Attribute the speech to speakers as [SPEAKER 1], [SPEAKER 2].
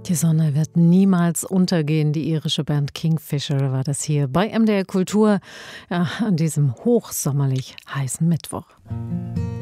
[SPEAKER 1] Die Sonne wird niemals untergehen. Die irische Band Kingfisher war das hier bei MDR Kultur, ja, an diesem hochsommerlich heißen Mittwoch.